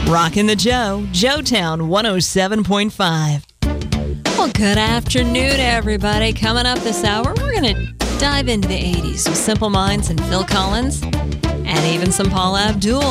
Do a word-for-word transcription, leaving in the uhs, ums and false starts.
Rockin' the Joe, Joetown one oh seven point five. Well, good afternoon, everybody. Coming up this hour, we're going to dive into the eighties with Simple Minds and Phil Collins, and even some Paula Abdul.